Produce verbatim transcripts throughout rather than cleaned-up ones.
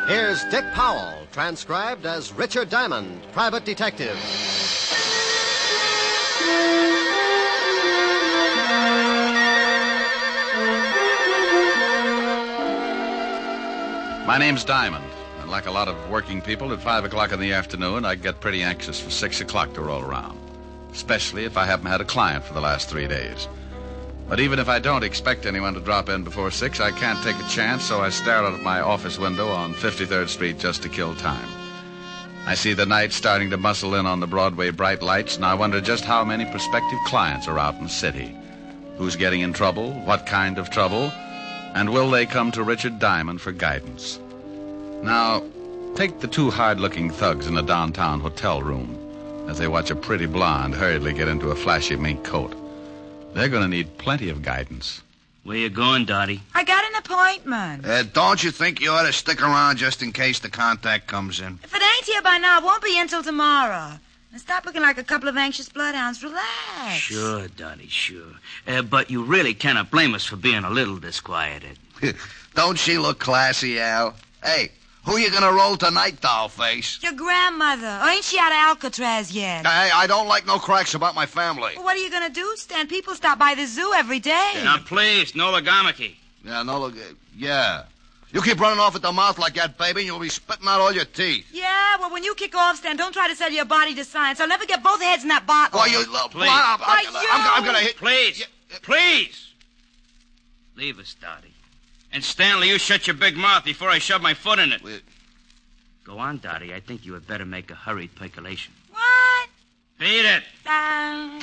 Here's Dick Powell, transcribed as Richard Diamond, private detective. My name's Diamond, and like a lot of working people, at five o'clock in the afternoon, I get pretty anxious for six o'clock to roll around, especially if I haven't had a client for the last three days. But even if I don't expect anyone to drop in before six, I can't take a chance, so I stare out of my office window on fifty-third Street just to kill time. I see the night starting to muscle in on the Broadway bright lights, and I wonder just how many prospective clients are out in the city. Who's getting in trouble, what kind of trouble, and will they come to Richard Diamond for guidance? Now, take the two hard-looking thugs in a downtown hotel room as they watch a pretty blonde hurriedly get into a flashy mink coat. They're going to need plenty of guidance. Where you going, Dottie? I got an appointment. Uh, don't you think you ought to stick around just in case the contact comes in? If it ain't here by now, it won't be until tomorrow. Now stop looking like a couple of anxious bloodhounds. Relax. Sure, Dottie, sure. Uh, but you really cannot blame us for being a little disquieted. Don't she look classy, Al? Hey, who you gonna roll tonight, dollface? Your grandmother. Or ain't she out of Alcatraz yet? Hey, I don't like no cracks about my family. Well, what are you gonna do, Stan? People stop by the zoo every day. Now, please, no logomachy. Yeah, no, look, yeah. You keep running off at the mouth like that, baby, and you'll be spitting out all your teeth. Yeah, well, when you kick off, Stan, don't try to sell your body to science. I'll never get both heads in that bottle. Why, you... Uh, Please. I'm, Why, I'm, you... I'm, I'm gonna hit... Please, Yeah. please. Leave us, Dottie. And Stanley, you shut your big mouth before I shove my foot in it. Wait. Go on, Dottie. I think you had better make a hurried percolation. What? Beat it. Uh...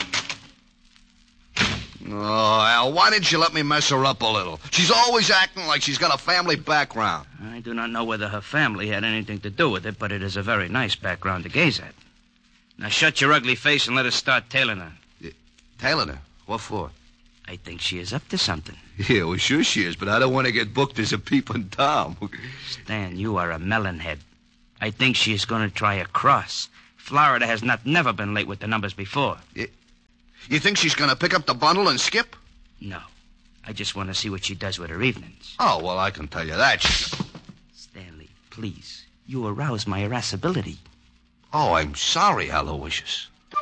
Oh, Al, why didn't you let me mess her up a little? She's always acting like she's got a family background. I do not know whether her family had anything to do with it, but it is a very nice background to gaze at. Now shut your ugly face and let us start tailing her. Yeah, tailing her? What for? I think she is up to something. Yeah, well, sure she is, but I don't want to get booked as a peeping Tom. Stan, you are a melonhead. I think she is going to try a cross. Florida has not never been late with the numbers before. Yeah. You think she's going to pick up the bundle and skip? No. I just want to see what she does with her evenings. Oh, well, I can tell you that. She... Stanley, please. You arouse my irascibility. Oh, I'm sorry, Aloysius.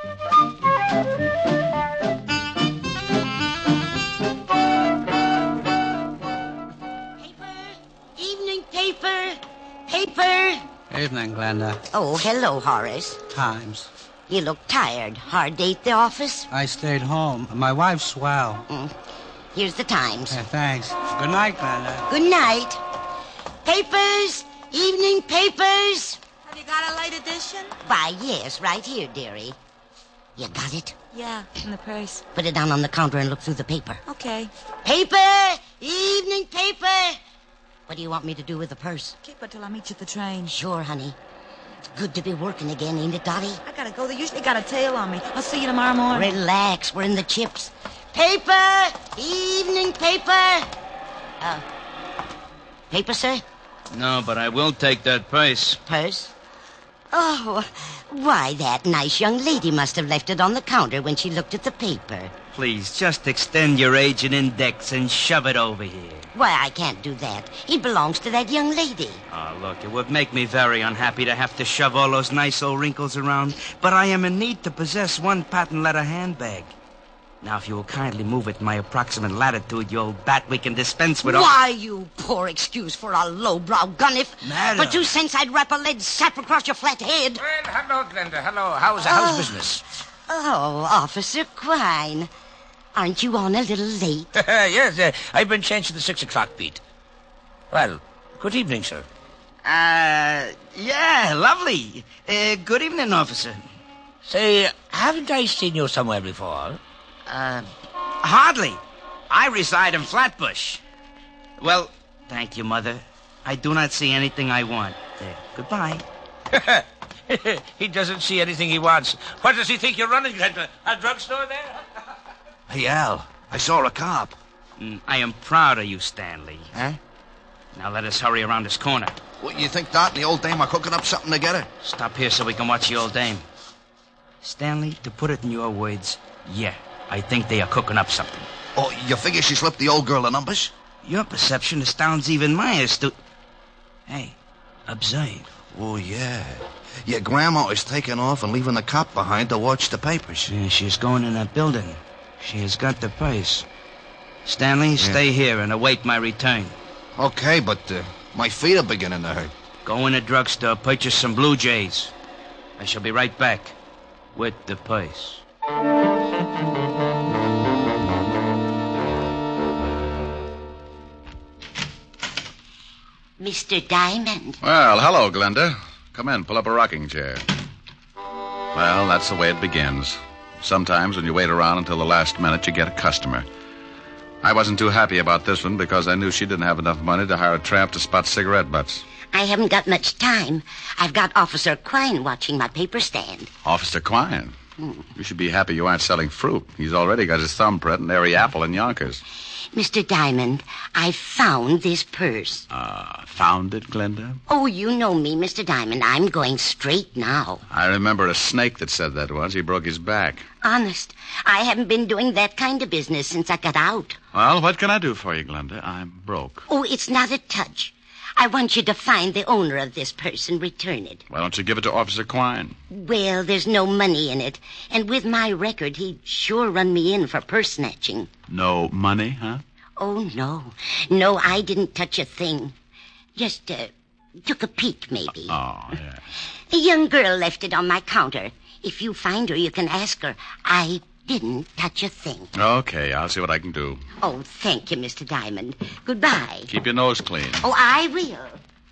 Paper, evening paper, paper. Evening, Glenda. Oh, hello, Horace. Times. You look tired. Hard day at the office? I stayed home. My wife's well. Mm. Here's the Times. Yeah, thanks. Good night, Glenda. Good night. Papers, evening papers. Have you got a late edition? Why, yes, right here, dearie. You got it? Yeah, in the purse. Put it down on the counter and look through the paper. Okay. Paper, evening paper. What do you want me to do with the purse? Keep it till I meet you at the train. Sure, honey. It's good to be working again, ain't it, Dottie? I gotta go. They usually got a tail on me. I'll see you tomorrow morning. Relax. We're in the chips. Paper! Evening paper! Uh, paper, sir? No, but I will take that purse. Purse? Oh, why, that nice young lady must have left it on the counter when she looked at the paper. Please, just extend your agent index and shove it over here. Why, I can't do that. It belongs to that young lady. Oh, look, it would make me very unhappy to have to shove all those nice old wrinkles around, but I am in need to possess one patent leather handbag. Now, if you will kindly move it in my approximate latitude, you old bat, we can dispense with all... Why, you poor excuse for a lowbrow gunniff. Madam. For two cents, I'd wrap a lead sap across your flat head. Well, hello, Glenda. Hello. How's the house business? Oh, Officer Quine. Aren't you on a little late? yes, uh, I've been changed to the six o'clock beat. Well, good evening, sir. Uh, yeah, lovely. Uh, good evening, officer. Say, haven't I seen you somewhere before? Uh, hardly. I reside in Flatbush. Well, thank you, Mother. I do not see anything I want. There, goodbye. He doesn't see anything he wants. What does he think you're running? A, a drugstore there? Hey, Al, I saw a cop. Mm, I am proud of you, Stanley. Huh? Now let us hurry around this corner. What, you think Dot and the old dame are cooking up something together? Stop here so we can watch the old dame. Stanley, to put it in your words, yeah, I think they are cooking up something. Oh, you figure she slipped the old girl the numbers? Your perception astounds even my astute... Hey, Observe. Oh, yeah. Your grandma is taking off and leaving the cop behind to watch the papers. Yeah, she's going in that building. She has got the purse. Stanley, yeah. Stay here and await my return. Okay, but uh, my feet are beginning to hurt. Go in the drugstore, purchase some Blue Jays. I shall be right back with the purse. Mister Diamond. Well, hello, Glenda. Come in, pull up a rocking chair. Well, that's the way it begins. Sometimes when you wait around until the last minute, you get a customer. I wasn't too happy about this one because I knew she didn't have enough money to hire a tramp to spot cigarette butts. I haven't got much time. I've got Officer Quine watching my paper stand. Officer Quine? Hmm. You should be happy you aren't selling fruit. He's already got his thumbprint in every apple in Yonkers. Mister Diamond, I found this purse. Ah, uh, found it, Glenda? Oh, you know me, Mister Diamond. I'm going straight now. I remember a snake that said that once. He broke his back. Honest, I haven't been doing that kind of business since I got out. Well, what can I do for you, Glenda? I'm broke. Oh, it's not a touch. I want you to find the owner of this purse and return it. Why don't you give it to Officer Quine? Well, there's no money in it. And with my record, he'd sure run me in for purse snatching. No money, huh? Oh, no. No, I didn't touch a thing. Just uh, took a peek, maybe. Oh, yeah. A young girl left it on my counter. If you find her, you can ask her. I didn't touch a thing. Okay, I'll see what I can do. Oh, thank you, Mister Diamond. Goodbye. Keep your nose clean. Oh, I will.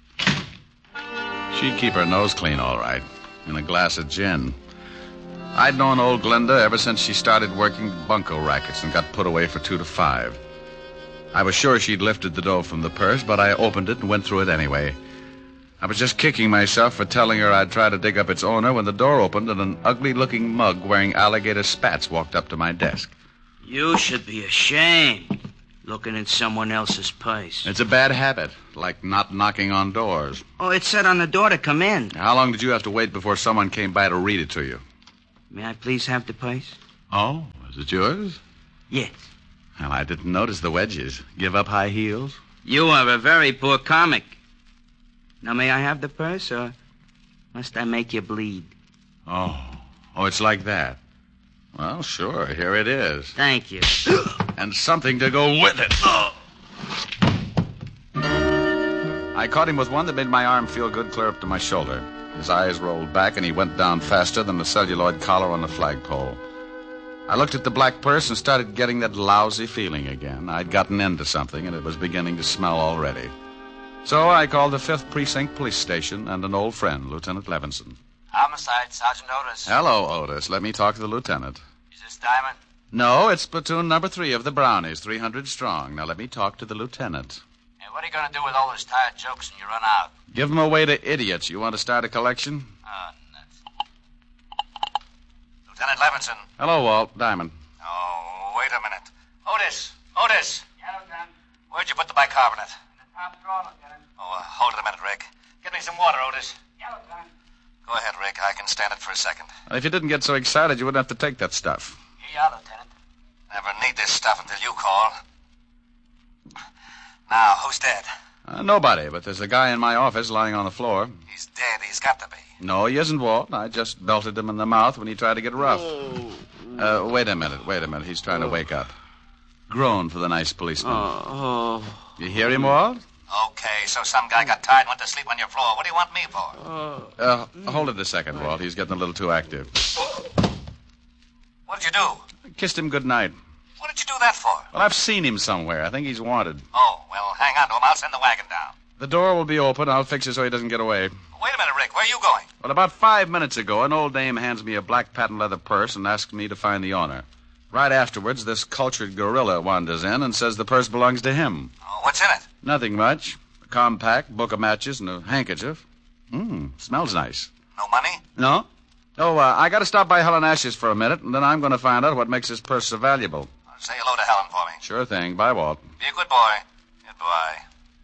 She'd keep her nose clean, all right. In a glass of gin. I'd known old Glenda ever since she started working bunco rackets and got put away for two to five. I was sure she'd lifted the dough from the purse, but I opened it and went through it anyway. I was just kicking myself for telling her I'd try to dig up its owner when the door opened and an ugly-looking mug wearing alligator spats walked up to my desk. You should be ashamed, looking at someone else's purse. It's a bad habit, like not knocking on doors. Oh, it said on the door to come in. How long did you have to wait before someone came by to read it to you? May I please have the purse? Oh, is it yours? Yes. Well, I didn't notice the wedges. Give up high heels? You are a very poor comic. Now, may I have the purse, or must I make you bleed? Oh. Oh, it's like that. Well, sure, here it is. Thank you. And something to go with it. Oh. I caught him with one that made my arm feel good clear up to my shoulder. His eyes rolled back, and he went down faster than the celluloid collar on the flagpole. I looked at the black purse and started getting that lousy feeling again. I'd gotten into something, and it was beginning to smell already. So I called the fifth Precinct Police Station and an old friend, Lieutenant Levinson. Homicide, Sergeant Otis. Hello, Otis. Let me talk to the lieutenant. Is this Diamond? No, it's platoon number three of the Brownies, three hundred strong. Now let me talk to the lieutenant. Hey, what are you going to do with all those tired jokes when you run out? Give them away to idiots. You want to start a collection? Oh, nuts. Lieutenant Levinson. Hello, Walt. Diamond. Oh, wait a minute. Otis! Otis! Yeah, Lieutenant. Where'd you put the bicarbonate? In the top drawer, Lieutenant. Oh, uh, hold it a minute, Rick. Get me some water, Otis. Yeah, Lieutenant. Go ahead, Rick. I can stand it for a second. If you didn't get so excited, you wouldn't have to take that stuff. Here you are, Lieutenant. Never need this stuff until you call. Now, who's dead? Uh, nobody, but there's a guy in my office lying on the floor. He's dead. He's got to be. No, he isn't, Walt. I just belted him in the mouth when he tried to get rough. Uh, wait a minute, wait a minute. He's trying to wake up. Groan for the nice policeman. Oh. You hear him, Walt? Okay, so some guy got tired and went to sleep on your floor. What do you want me for? Uh, hold it a second, Walt. He's getting a little too active. What did you do? I kissed him good night. What did you do that for? Well, I've seen him somewhere. I think he's wanted. Oh, well, hang on to him. I'll send the wagon down. The door will be open. I'll fix it so he doesn't get away. Wait a minute, Rick. Where are you going? Well, about five minutes ago, an old dame hands me a black patent leather purse and asks me to find the owner. Right afterwards, this cultured gorilla wanders in and says the purse belongs to him. Oh, what's in it? Nothing much. A compact, book of matches, and a handkerchief. Mmm, smells nice. No money? No? Oh, uh, I got to stop by Helen Ash's for a minute, and then I'm going to find out what makes this purse so valuable. Well, say hello to Helen for me. Sure thing. Bye, Walt. Be a good boy. Goodbye.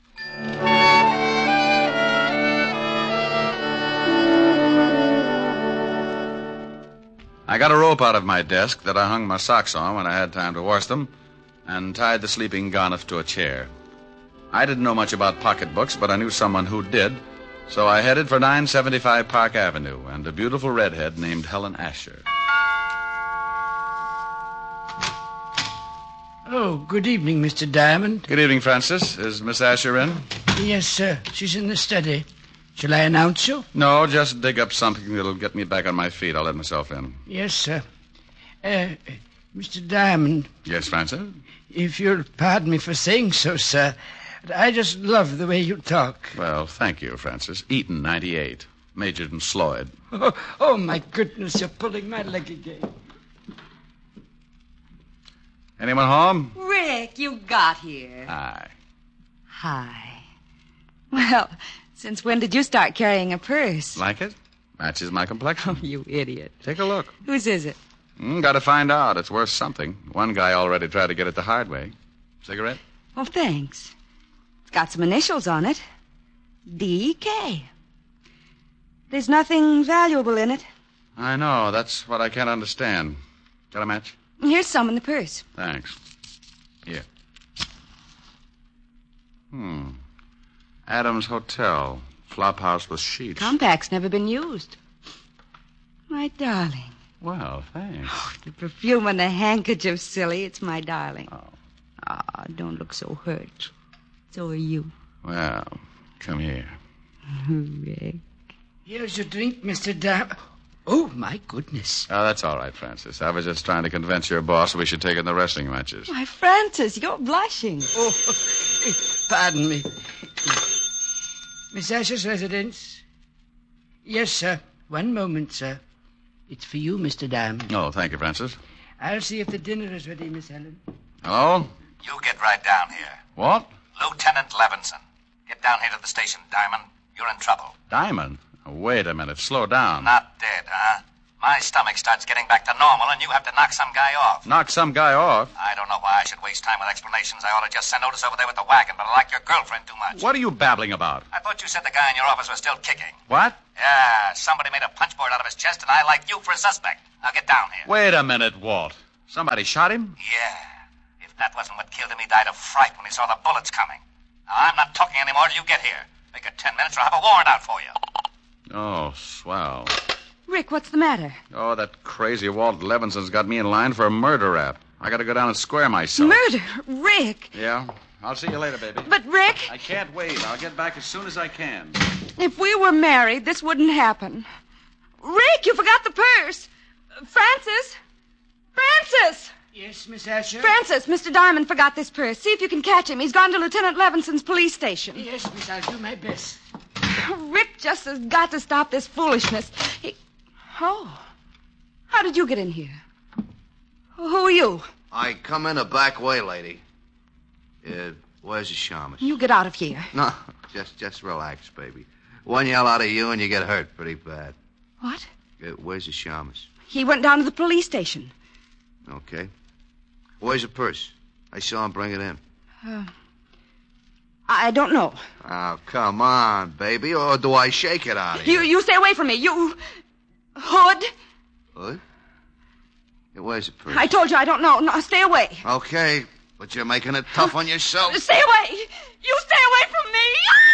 I got a rope out of my desk that I hung my socks on when I had time to wash them and tied the sleeping Garniff to a chair. I didn't know much about pocketbooks, but I knew someone who did, So I headed for nine seventy-five Park Avenue and a beautiful redhead named Helen Asher. Oh, good evening, Mister Diamond. Good evening, Francis. Is Miss Asher in? Yes, sir. She's in the study. Shall I announce you? No, just dig up something that'll get me back on my feet. I'll let myself in. Yes, sir. Uh, Mister Diamond. Yes, Francis? If you'll pardon me for saying so, sir, I just love the way you talk. Well, thank you, Francis. Eaton, ninety-eight. Majored in Sloyd. Oh, oh, my goodness, you're pulling my leg again. Anyone home? Rick, you got here. Hi. Hi. Well, since when did you start carrying a purse? Like it? Matches my complexion. Oh, you idiot. Take a look. Whose is it? Mm, got to find out. It's worth something. One guy already tried to get it the hard way. Cigarette? Oh, thanks. It's got some initials on it. D K. There's nothing valuable in it. I know. That's what I can't understand. Got a match? Here's some in the purse. Thanks. Here. Hmm. Adams Hotel. Flophouse with sheets. Compact's never been used. My darling. Well, thanks. Oh, the perfume and the handkerchief, silly. It's my darling. Oh. Ah, don't look so hurt. So are you. Well, come here. Rick. Here's your drink, Mister Diamond. Oh, my goodness. Oh, that's all right, Francis. I was just trying to convince your boss we should take in the wrestling matches. Why, Francis, you're blushing. Oh, pardon me. Miss Asher's residence? Yes, sir. One moment, sir. It's for you, Mister Diamond. Oh, thank you, Francis. I'll see if the dinner is ready, Miss Helen. Hello? You get right down here. What? Lieutenant Levinson. Get down here to the station, Diamond. You're in trouble. Diamond? Oh, wait a minute. Slow down. Not dead, huh? My stomach starts getting back to normal, and you have to knock some guy off. Knock some guy off? I don't know why I should waste time with explanations. I ought to just send Otis over there with the wagon, but I like your girlfriend too much. What are you babbling about? I thought you said the guy in your office was still kicking. What? Yeah, somebody made a punchboard out of his chest, and I like you for a suspect. Now get down here. Wait a minute, Walt. Somebody shot him? Yeah. If that wasn't what killed him, he died of fright when he saw the bullets coming. Now, I'm not talking anymore till you get here. Make it ten minutes or I'll have a warrant out for you. Oh, swell. Rick, what's the matter? Oh, that crazy Walt Levinson's got me in line for a murder rap. I gotta go down and square myself. Murder? Rick! Yeah? I'll see you later, baby. But, Rick... I can't wait. I'll get back as soon as I can. If we were married, this wouldn't happen. Rick, you forgot the purse. Uh, Francis? Francis! Yes, Miss Asher? Francis, Mister Diamond forgot this purse. See if you can catch him. He's gone to Lieutenant Levinson's police station. Yes, Miss, I'll do my best. Rick just has got to stop this foolishness. He... Oh. How did you get in here? Who are you? I come in a back way, lady. Uh, where's the shaman? You get out of here. No, just just relax, baby. One yell out of you and you get hurt pretty bad. What? Uh, where's the shaman? He went down to the police station. Okay. Where's the purse? I saw him bring it in. Uh, I don't know. Oh, come on, baby. Or do I shake it out of you? You, you stay away from me. You... Hood? Hood? Yeah, where's the purse? I told you I don't know. No, stay away. Okay, but you're making it tough on yourself. Stay away. You stay away from me.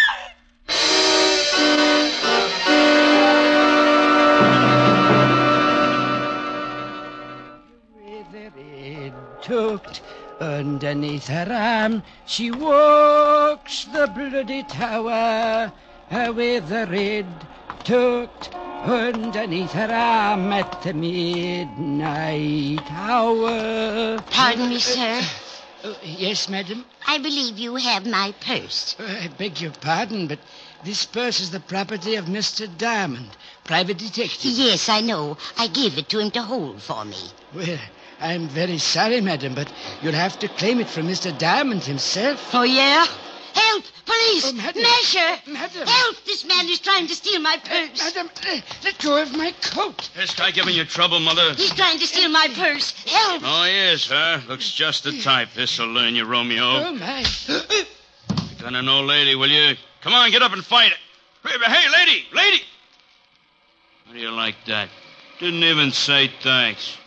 With the red tucked underneath her arm, she walks the bloody tower with the red tucked underneath her arm at the midnight hour. Pardon me, sir. Uh, uh, yes, madam? I believe you have my purse. Uh, I beg your pardon, but this purse is the property of Mister Diamond, private detective. Yes, I know. I gave it to him to hold for me. Well, I'm very sorry, madam, but you'll have to claim it from Mister Diamond himself. Oh, yeah? Help! Police! Oh, madam. Measure! Madam. Help! This man is trying to steal my purse. Uh, madam, uh, let go of my coat. This guy giving you trouble, Mother? He's trying to steal my purse. Help! Oh, yes, huh? Looks just the type. This'll learn you, Romeo. Oh, my. Got an old lady, will you? Come on, get up and fight it. Hey, lady! Lady! How do you like that? Didn't even say thanks.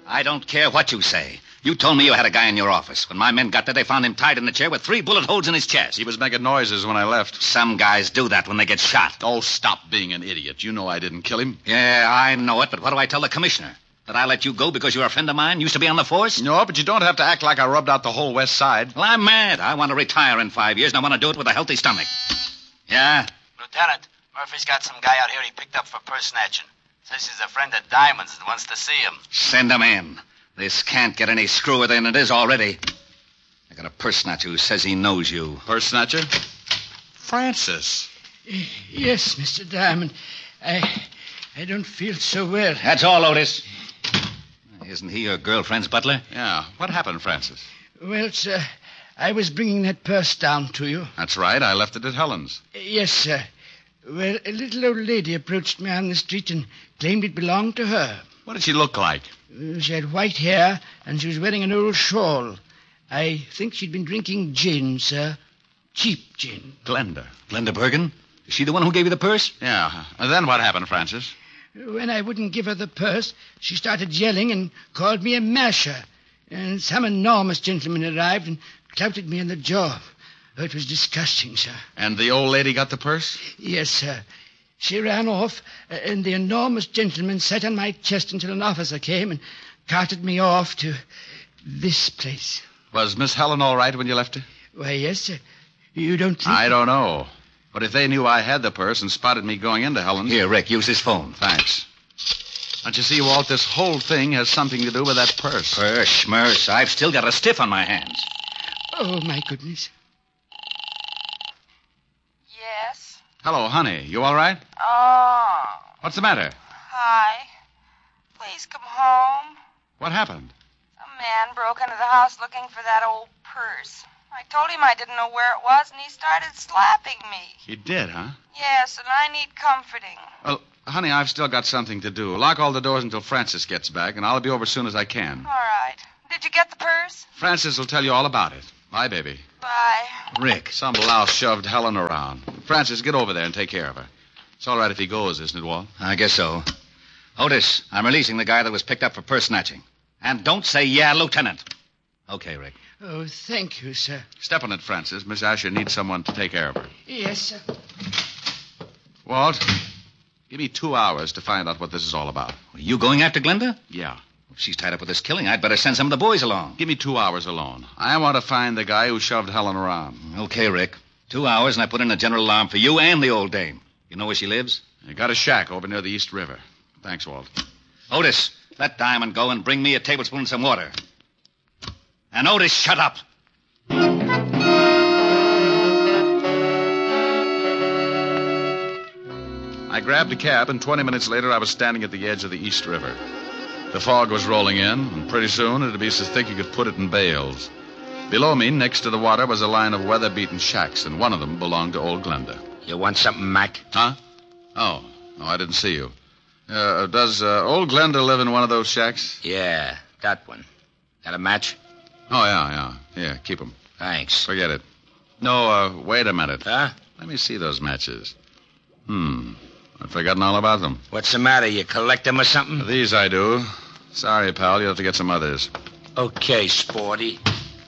I don't care what you say. You told me you had a guy in your office. When my men got there, they found him tied in the chair with three bullet holes in his chest. He was making noises when I left. Some guys do that when they get shot. Oh, stop being an idiot. You know I didn't kill him. Yeah, I know it, but what do I tell the commissioner? That I let you go because you're a friend of mine, used to be on the force? No, but you don't have to act like I rubbed out the whole West Side. Well, I'm mad. I want to retire in five years, and I want to do it with a healthy stomach. Yeah? Lieutenant, Murphy's got some guy out here he picked up for purse snatching. Says he's a friend of Diamond's and wants to see him. Send him in. This can't get any screwier than it is already. I got a purse snatcher who says he knows you. Purse snatcher? Francis. Yes, Mister Diamond. I I don't feel so well. That's all, Otis. Isn't he your girlfriend's butler? Yeah. What happened, Francis? Well, sir, I was bringing that purse down to you. That's right. I left it at Helen's. Yes, sir. Well, a little old lady approached me on the street and claimed it belonged to her. What did she look like? She had white hair, and she was wearing an old shawl. I think she'd been drinking gin, sir. Cheap gin. Glenda. Glenda Bergen? Is she the one who gave you the purse? Yeah. And then what happened, Francis? When I wouldn't give her the purse, she started yelling and called me a masher. And some enormous gentleman arrived and clouted me in the jaw. Oh, it was disgusting, sir. And the old lady got the purse? Yes, sir. She ran off, uh, and the enormous gentleman sat on my chest until an officer came and carted me off to this place. Was Miss Helen all right when you left her? Why, yes, sir. You don't think... I don't know. But if they knew I had the purse and spotted me going into Helen's... Here, Rick, use his phone. Thanks. Don't you see, Walt, this whole thing has something to do with that purse. Purse, schmurse. I've still got a stiff on my hands. Oh, my goodness. Yes? Hello, honey. You all right? Oh. What's the matter? Hi. Please come home. What happened? Some man broke into the house looking for that old purse. I told him I didn't know where it was, and he started slapping me. He did, huh? Yes, and I need comforting. Well, honey, I've still got something to do. Lock all the doors until Francis gets back, and I'll be over as soon as I can. All right. Did you get the purse? Francis will tell you all about it. Bye, baby. Bye. Rick. Some louse shoved Helen around. Francis, get over there and take care of her. It's all right if he goes, isn't it, Walt? I guess so. Otis, I'm releasing the guy that was picked up for purse snatching. And don't say, yeah, Lieutenant. Okay, Rick. Oh, thank you, sir. Step on it, Francis. Miss Asher needs someone to take care of her. Yes, sir. Walt, give me two hours to find out what this is all about. Are you going after Glenda? Yeah. If she's tied up with this killing, I'd better send some of the boys along. Give me two hours alone. I want to find the guy who shoved Helen around. Okay, Rick. Two hours, and I put in a general alarm for you and the old dame. You know where she lives? I got a shack over near the East River. Thanks, Walt. Otis, let Diamond go and bring me a tablespoon and some water. And Otis, shut up. I grabbed a cab, and twenty minutes later I was standing at the edge of the East River. The fog was rolling in, and pretty soon it'd be so thick you could put it in bales. Below me, next to the water, was a line of weather-beaten shacks, and one of them belonged to old Glenda. You want something, Mac? Huh? Oh, no, I didn't see you. Uh, does uh, old Glenda live in one of those shacks? Yeah, that one. Got a match? Oh, yeah, yeah. Here, keep them. Thanks. Forget it. No, uh, wait a minute. Huh? Let me see those matches. Hmm. I'd forgotten all about them. What's the matter? You collect them or something? These I do. Sorry, pal. You'll have to get some others. Okay, Sporty.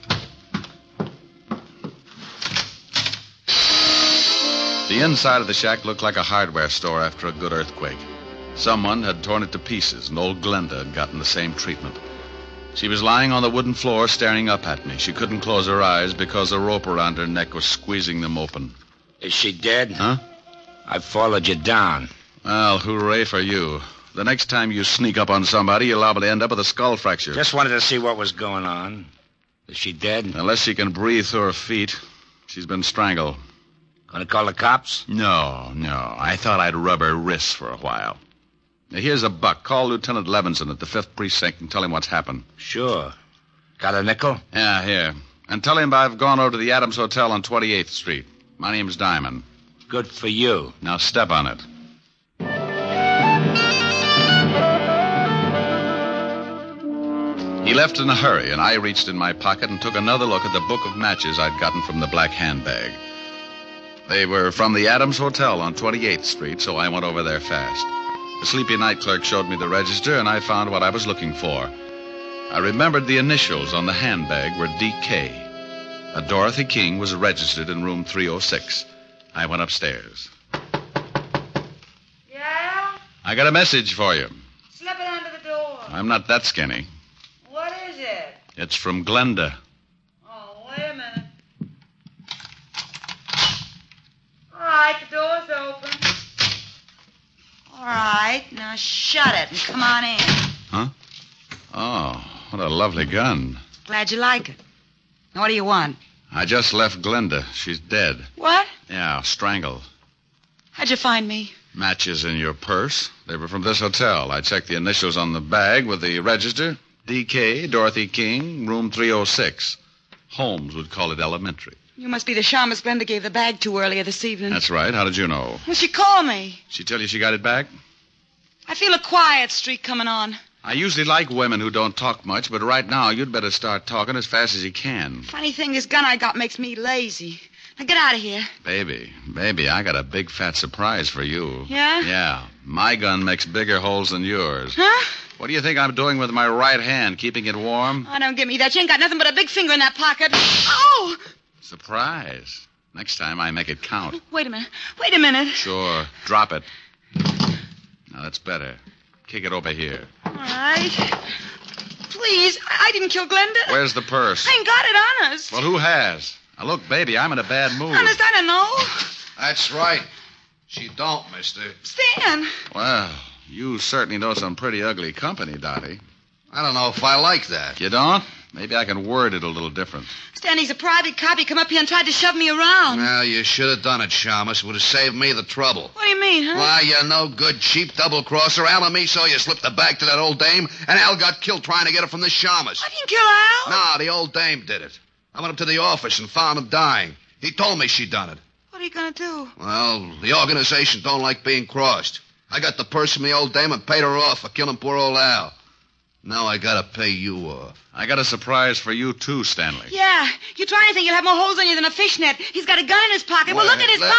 The inside of the shack looked like a hardware store after a good earthquake. Someone had torn it to pieces, and old Glenda had gotten the same treatment. She was lying on the wooden floor staring up at me. She couldn't close her eyes because the rope around her neck was squeezing them open. Is she dead? Huh? I followed you down. Well, hooray for you. The next time you sneak up on somebody, you're liable to end up with a skull fracture. Just wanted to see what was going on. Is she dead? Unless she can breathe through her feet. She's been strangled. Gonna call the cops? No, no. I thought I'd rub her wrists for a while. Now, here's a buck. Call Lieutenant Levinson at the fifth Precinct and tell him what's happened. Sure. Got a nickel? Yeah, here. And tell him I've gone over to the Adams Hotel on twenty-eighth Street. My name's Diamond. Good for you. Now step on it. He left in a hurry, and I reached in my pocket and took another look at the book of matches I'd gotten from the black handbag. They were from the Adams Hotel on twenty-eighth Street, so I went over there fast. The sleepy night clerk showed me the register, and I found what I was looking for. I remembered the initials on the handbag were D K. A Dorothy King was registered in room three oh six. I went upstairs. Yeah? I got a message for you. Slip it under the door. I'm not that skinny. What is it? It's from Glenda. Oh, wait a minute. All right, the door's open. All right, now shut it and come on in. Huh? Oh, what a lovely gun. Glad you like it. Now, what do you want? I just left Glenda. She's dead. What? Yeah, strangled. How'd you find me? Matches in your purse. They were from this hotel. I checked the initials on the bag with the register. D K, Dorothy King, room three oh six. Holmes would call it elementary. You must be the shamus Glenda gave the bag to earlier this evening. That's right. How did you know? Well, she called me. She tell you she got it back? I feel a quiet streak coming on. I usually like women who don't talk much, but right now you'd better start talking as fast as you can. Funny thing, this gun I got makes me lazy. Now get out of here. Baby, baby, I got a big fat surprise for you. Yeah? Yeah. My gun makes bigger holes than yours. Huh? What do you think I'm doing with my right hand, keeping it warm? Oh, don't give me that. You ain't got nothing but a big finger in that pocket. Oh! Surprise. Next time I make it count. Wait a minute. Wait a minute. Sure. Drop it. Now, that's better. Kick it over here. All right. Please, I I didn't kill Glenda. Where's the purse? I ain't got it, honest. Well, who has? Now, look, baby, I'm in a bad mood. Honest, I don't know. That's right. She don't, mister. Stan. Well, you certainly know some pretty ugly company, Dottie. I don't know if I like that. You don't? Maybe I can word it a little different. Stan, he's a private cop. He come up here and tried to shove me around. Well, you should have done it, Shamus. It would have saved me the trouble. What do you mean, huh? Why, you no good, cheap double-crosser. Al and me saw you slip the bag to that old dame, and Al got killed trying to get it from the Shamus. I didn't kill Al. No, the old dame did it. I went up to the office and found him dying. He told me she'd done it. What are you going to do? Well, the organization don't like being crossed. I got the purse from the old dame and paid her off for killing poor old Al. Now I gotta pay you off. I got a surprise for you, too, Stanley. Yeah. You try anything, you'll have more holes on you than a fishnet. He's got a gun in his pocket. Well, look at his let, pocket.